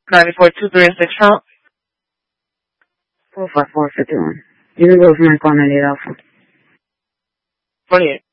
94-236 Trump. 45451. You can go for my call 98 Alpha. 48.